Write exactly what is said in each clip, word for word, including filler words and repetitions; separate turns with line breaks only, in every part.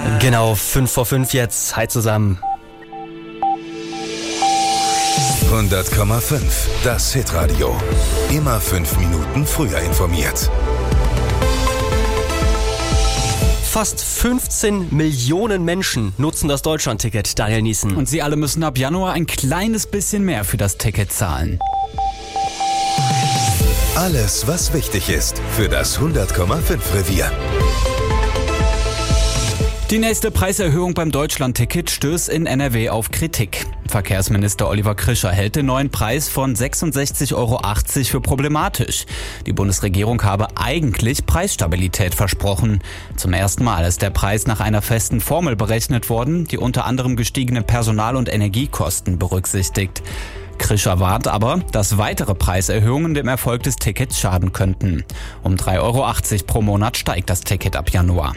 Genau, fünf vor fünf jetzt. Hi zusammen.
hundert Komma fünf, das Hitradio. Immer fünf Minuten früher informiert.
Fast fünfzehn Millionen Menschen nutzen das Deutschland-Ticket, Daniel Niesen.
Und sie alle müssen ab Januar ein kleines bisschen mehr für das Ticket zahlen.
Alles, was wichtig ist für das hundert Komma fünf Revier.
Die nächste Preiserhöhung beim Deutschland-Ticket stößt in N R W auf Kritik. Verkehrsminister Oliver Krischer hält den neuen Preis von sechsundsechzig Euro achtzig für problematisch. Die Bundesregierung habe eigentlich Preisstabilität versprochen. Zum ersten Mal ist der Preis nach einer festen Formel berechnet worden, die unter anderem gestiegene Personal- und Energiekosten berücksichtigt. Krischer warnt aber, dass weitere Preiserhöhungen dem Erfolg des Tickets schaden könnten. Um drei Euro achtzig pro Monat steigt das Ticket ab Januar.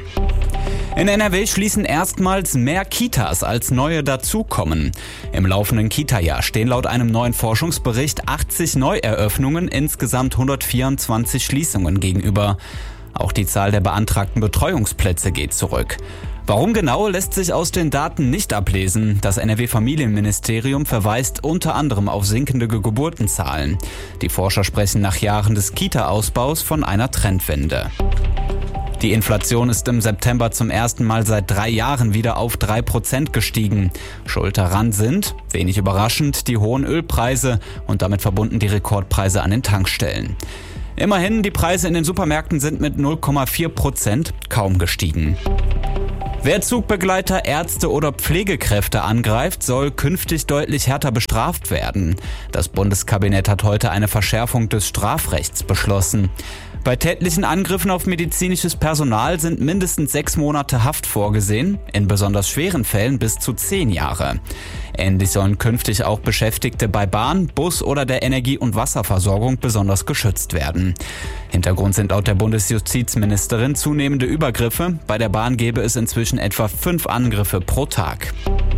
In N R W schließen erstmals mehr Kitas als neue dazukommen. Im laufenden Kita-Jahr stehen laut einem neuen Forschungsbericht achtzig Neueröffnungen, insgesamt hundertvierundzwanzig Schließungen gegenüber. Auch die Zahl der beantragten Betreuungsplätze geht zurück. Warum genau, lässt sich aus den Daten nicht ablesen. Das N R W-Familienministerium verweist unter anderem auf sinkende Geburtenzahlen. Die Forscher sprechen nach Jahren des Kita-Ausbaus von einer Trendwende. Die Inflation ist im September zum ersten Mal seit drei Jahren wieder auf drei Prozent gestiegen. Schuld daran sind, wenig überraschend, die hohen Ölpreise und damit verbunden die Rekordpreise an den Tankstellen. Immerhin, die Preise in den Supermärkten sind mit null Komma vier Prozent kaum gestiegen. Wer Zugbegleiter, Ärzte oder Pflegekräfte angreift, soll künftig deutlich härter bestraft werden. Das Bundeskabinett hat heute eine Verschärfung des Strafrechts beschlossen. Bei tätlichen Angriffen auf medizinisches Personal sind mindestens sechs Monate Haft vorgesehen, in besonders schweren Fällen bis zu zehn Jahre. Ähnlich sollen künftig auch Beschäftigte bei Bahn, Bus oder der Energie- und Wasserversorgung besonders geschützt werden. Hintergrund sind laut der Bundesjustizministerin zunehmende Übergriffe. Bei der Bahn gäbe es inzwischen etwa fünf Angriffe pro Tag.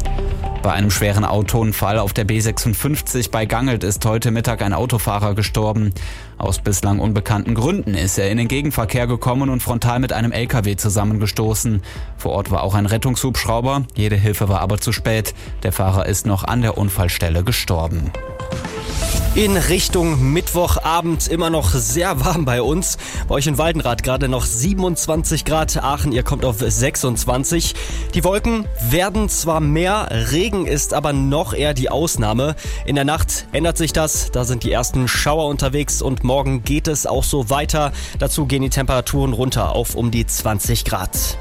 Bei einem schweren Autounfall auf der B sechsundfünfzig bei Gangelt ist heute Mittag ein Autofahrer gestorben. Aus bislang unbekannten Gründen ist er in den Gegenverkehr gekommen und frontal mit einem L K W zusammengestoßen. Vor Ort war auch ein Rettungshubschrauber, jede Hilfe war aber zu spät. Der Fahrer ist noch an der Unfallstelle gestorben.
In Richtung Mittwochabend immer noch sehr warm bei uns. Bei euch in Waldenrath gerade noch siebenundzwanzig Grad. Aachen, ihr kommt auf sechsundzwanzig. Die Wolken werden zwar mehr, Regen ist aber noch eher die Ausnahme. In der Nacht ändert sich das. Da sind die ersten Schauer unterwegs und morgen geht es auch so weiter. Dazu gehen die Temperaturen runter auf um die zwanzig Grad.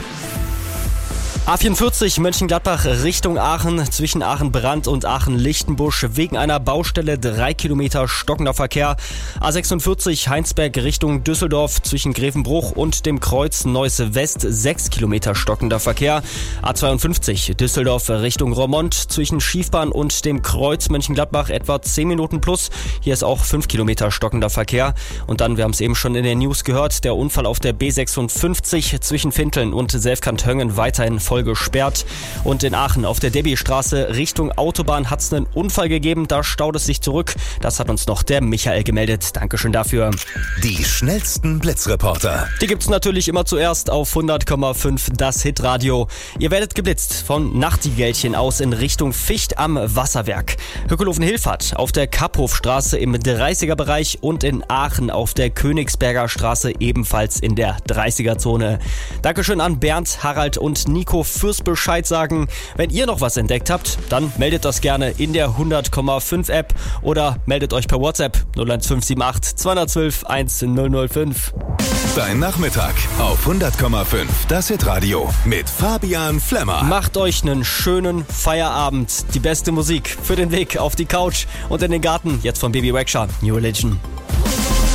A vierundvierzig Mönchengladbach Richtung Aachen, zwischen Aachen-Brand und Aachen-Lichtenbusch wegen einer Baustelle drei Kilometer stockender Verkehr. A sechsundvierzig Heinsberg Richtung Düsseldorf zwischen Grevenbruch und dem Kreuz Neuss West sechs Kilometer stockender Verkehr. A zweiundfünfzig Düsseldorf Richtung Roermond zwischen Schiefbahn und dem Kreuz Mönchengladbach etwa zehn Minuten plus. Hier ist auch fünf Kilometer stockender Verkehr. Und dann, wir haben es eben schon in den News gehört, der Unfall auf der B sechsundfünfzig zwischen Finteln und Selfkant-Höngen weiterhin voll gesperrt. Und in Aachen auf der Debbiestraße Richtung Autobahn hat es einen Unfall gegeben. Da staut es sich zurück. Das hat uns noch der Michael gemeldet. Dankeschön dafür.
Die schnellsten Blitzreporter.
Die gibt's natürlich immer zuerst auf hundert Komma fünf, das Hitradio. Ihr werdet geblitzt von Nachtigellchen aus in Richtung Ficht am Wasserwerk. Hückelhofen-Hilfert auf der Kapphofstraße im dreißiger Bereich und in Aachen auf der Königsberger Straße ebenfalls in der dreißiger Zone. Dankeschön an Bernd, Harald und Nico fürs Bescheid sagen. Wenn ihr noch was entdeckt habt, dann meldet das gerne in der hundert Komma fünf App oder meldet euch per WhatsApp null eins fünf sieben acht zwei eins zwei eins null null fünf.
Dein Nachmittag auf hundert Komma fünf, das Hitradio mit Fabian Flemmer.
Macht euch einen schönen Feierabend. Die beste Musik für den Weg auf die Couch und in den Garten. Jetzt von Baby Rexha, New Religion.